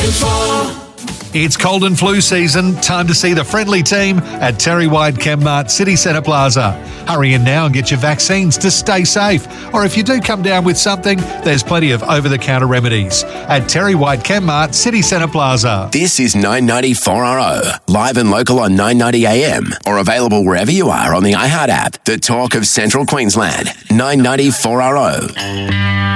It's cold and flu season. Time to see the friendly team at Terry White Chemmart City Centre Plaza. Hurry in now and get your vaccines to stay safe. Or if you do come down with something, there's plenty of over-the-counter remedies at Terry White Chemmart City Centre Plaza. This is 990 4RO, live and local on 990 AM, or available wherever you are on the iHeart app. The talk of Central Queensland, 990 4RO.